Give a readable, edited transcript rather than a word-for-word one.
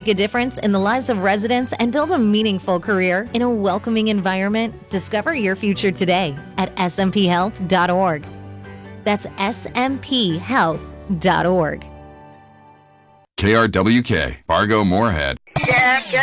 a difference in the lives of residents and build a meaningful career in a welcoming environment? Discover your future today at smphealth.org. That's smphealth.org. KRWK, Fargo Moorhead.